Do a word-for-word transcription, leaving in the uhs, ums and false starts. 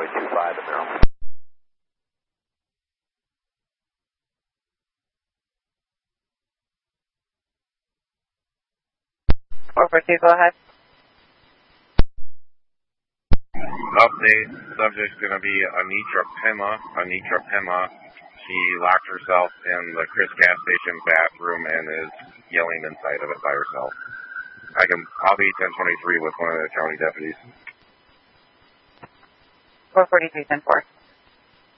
runway two five at Merrill. four four two, go ahead. Update, subject's going to be Anitra Pema. Anitra Pema. She locked herself in the Chris gas station bathroom and is yelling inside of it by herself. I can, I'll be ten twenty-three with one of the county deputies. four forty-three, ten four.